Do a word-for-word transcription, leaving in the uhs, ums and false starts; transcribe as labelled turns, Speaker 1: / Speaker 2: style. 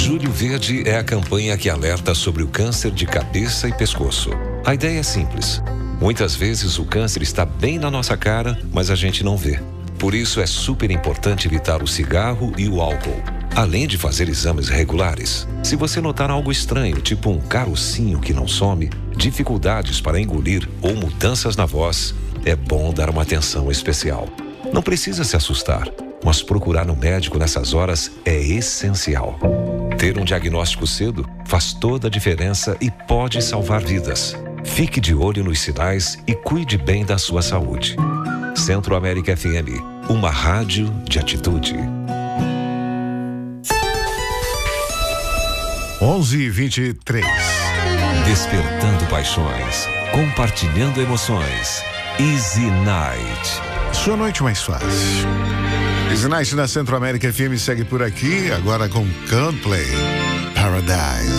Speaker 1: Julho Verde é a campanha que alerta sobre o câncer de cabeça e pescoço. A ideia é simples. Muitas vezes o câncer está bem na nossa cara, mas a gente não vê. Por isso é super importante evitar o cigarro e o álcool, além de fazer exames regulares. Se você notar algo estranho, tipo um carocinho que não some, dificuldades para engolir ou mudanças na voz, é bom dar uma atenção especial. Não precisa se assustar, mas procurar no médico nessas horas é essencial. Ter um diagnóstico cedo faz toda a diferença e pode salvar vidas. Fique de olho nos sinais e cuide bem da sua saúde. Centro América F M, uma rádio de atitude.
Speaker 2: onze e vinte e três.
Speaker 1: Despertando paixões, compartilhando emoções. Easy Night.
Speaker 2: Sua noite mais fácil. Easy Night na Centro América F M segue por aqui, agora com Coldplay, Paradise.